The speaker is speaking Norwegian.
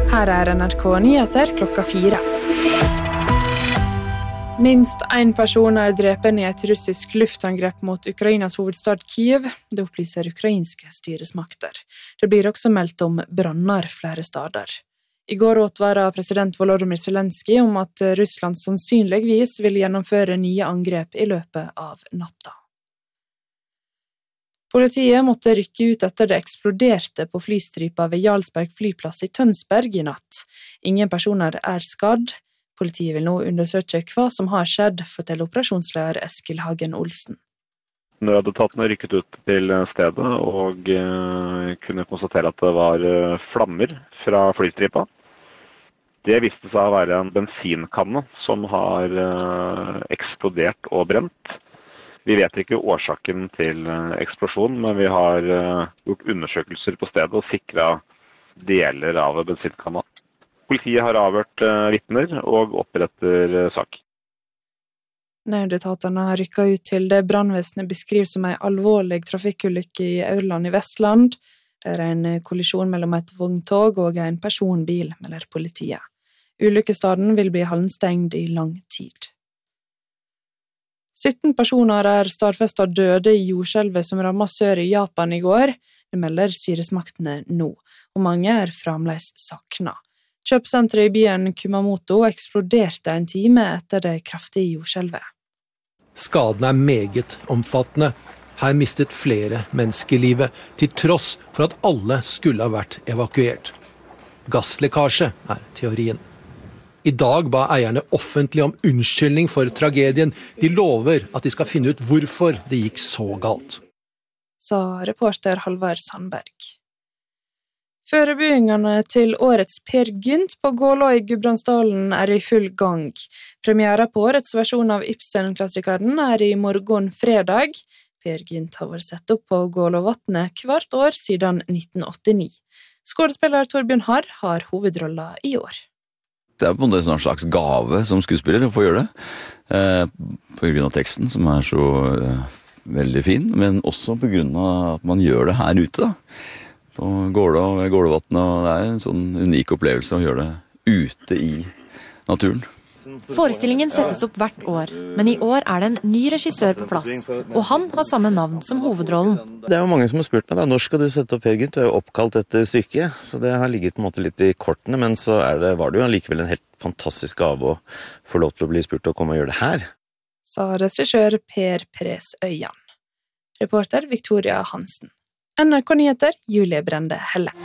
Her NRK Nyheter klokka 4. Minst en person drepen i et russisk luftangrep mot Ukrainas hovedstad Kyiv. Det opplyser ukrainske styresmakter. Det blir også meldt om branner flere steder. I går advaret president Volodymyr Zelenskyj om at Russland sannsynligvis vil gjennomføre nye angrep i løpet av natta. Politiet måtte rykke ut etter det eksploderte på flystripa ved Jarlsberg flyplass i Tønsberg i natt. Ingen personer skadd. Politiet vil nå undersøke hva som har skjedd, forteller operasjonsleder Eskil Hagen Olsen. Nødetatene rykket ut til stedet og kunne konstatere at det var flammer fra flystripa. Det viste seg å være en bensinkanne som har eksplodert og brent. Vi vet ikke årsaken til eksplosjonen, men vi har gjort undersøkelser på stedet og sikret deler av bensinkanna. Politiet har avhørt vitner og oppretter sak. Nødetatene har rykket ut til det brannvesenet beskriver som en alvorlig trafikkulykke i Aurland i Vestland. Det en kollisjon mellom et vogntog og en personbil, melder politiet. Ulykkesstaden vil bli halvstengt i lang tid. 17 personer stadfestet døde i jordskjelvet som rammet sør i Japan i går. Det melder styresmaktene nå, og mange fremdeles savnet. Kjøpesenteret i byen Kumamoto eksploderte en time etter det kraftige jordskjelvet. Skadene meget omfattende. Her mistet flere mennesker livet, til tross for at alle skulle ha vært evakuert. Gasslekkasje teorien. I dag ba eierne offentlig om unnskyldning for tragedien. De lover at de skal finne ut hvorfor det gikk så galt. Sa reporter Halvard Sandberg. Forberedelsene til årets Per Gynt på Gålå i Gudbrandsdalen i full gang. Premiere på årets versjon av Ibsen-klassikeren i morgen fredag. Per Gynt har vært sett opp på Gålåvatnet hvert år siden 1989. Skådespiller Torbjørn Harr har hovedrolla i år. Det på en måte en slags gave som skuespiller å få gjøre det. På grunn av teksten som så veldig fin, men også på grunn av at man gjør det her ute da. På Gålåvatnet, og det en sånn unik opplevelse å gjøre det ute i naturen. Forestillingen settes opp hvert år, men i år det en ny regissør på plass, og han har samme navn som hovedrollen. Det jo mange som har spurt meg, når skal du sette opp Per Gynt? Du jo oppkalt etter stykket, så det har ligget på en måte litt i kortene, men så var det jo likevel en helt fantastisk gave å få lov til å bli spurt og komme og gjøre det her. Sa regissør Per Pres Øyan. Reporter Victoria Hansen. NRK Nyheter, Julie Brende Helle.